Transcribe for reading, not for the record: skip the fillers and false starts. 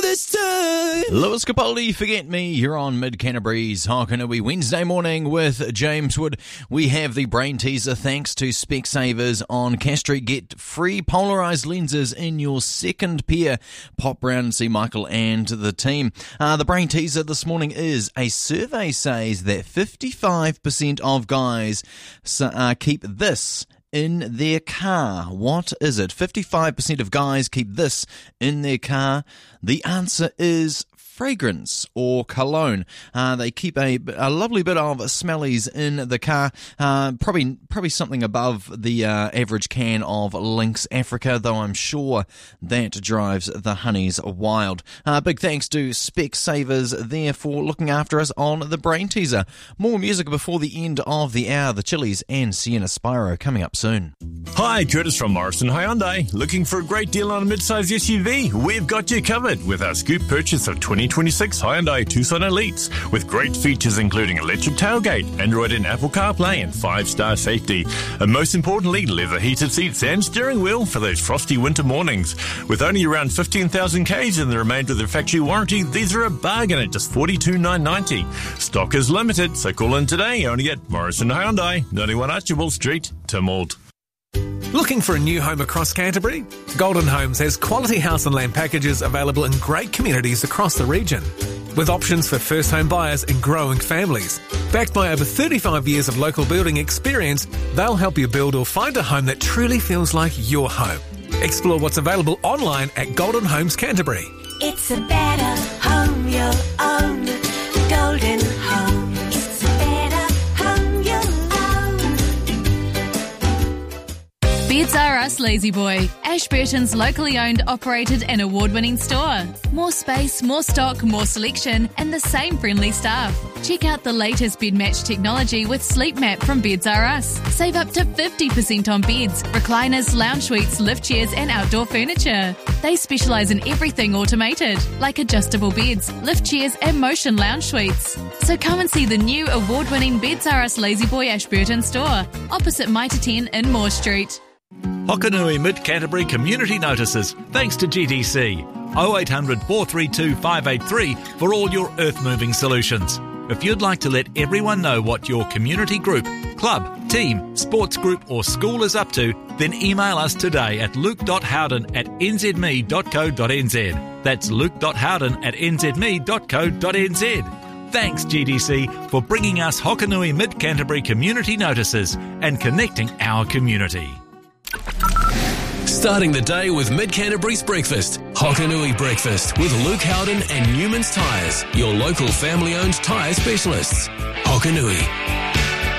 this time. Lewis Capaldi, Forget Me. You're on Mid-Canterbury's Hokanui Wednesday morning with James Wood. We have the brain teaser thanks to Specsavers on Cash Street. Get free polarised lenses in your second pair. Pop Brown and see Michael and the team. The brain teaser this morning is a survey says that 55% of guys keep this in their car. What is it? 55% of guys keep this in their car. The answer is fragrance or cologne. They keep a lovely bit of smellies in the car. Probably something above the average can of Lynx Africa, though I'm sure that drives the honeys wild. Big thanks to Specsavers there for looking after us on the brain teaser. More music before the end of the hour. The Chili's and Sienna Spyro coming up soon. Hi, Curtis from Morrison Hyundai. Looking for a great deal on a mid-size SUV? We've got you covered with our scoop purchase of 2026 Hyundai Tucson Elites with great features including electric tailgate, Android and Apple CarPlay and 5-star safety. And most importantly, leather heated seats and steering wheel for those frosty winter mornings. With only around 15,000 Ks and the remainder of their factory warranty, these are a bargain at just $42,990. Stock is limited, so call in today only at Morrison Hyundai, 91 Archibald Street, Timald. Looking for a new home across Canterbury? Golden Homes has quality house and land packages available in great communities across the region, with options for first home buyers and growing families. Backed by over 35 years of local building experience, they'll help you build or find a home that truly feels like your home. Explore what's available online at Golden Homes Canterbury. It's a better home you'll own. Golden Home. It's a better home you'll own. Beds R Us Lazy Boy, Ashburton's locally owned, operated and award-winning store. More space, more stock, more selection and the same friendly staff. Check out the latest bed match technology with Sleep Map from Beds R Us. Save up to 50% on beds, recliners, lounge suites, lift chairs and outdoor furniture. They specialise in everything automated, like adjustable beds, lift chairs and motion lounge suites. So come and see the new award-winning Beds R Us Lazy Boy Ashburton store, opposite Mitre 10 in Moore Street. Hokanui Mid-Canterbury Community Notices, thanks to GDC. 0800 432 583 for all your earth-moving solutions. If you'd like to let everyone know what your community group, club, team, sports group or school is up to, then email us today at luke.howden@nzme.co.nz. That's luke.howden@nzme.co.nz. Thanks GDC for bringing us Hokanui Mid-Canterbury Community Notices and connecting our community. Starting the day with Mid-Canterbury's breakfast. Hokanui Breakfast with Luke Howden and Newman's Tyres, your local family-owned tyre specialists. Hokanui.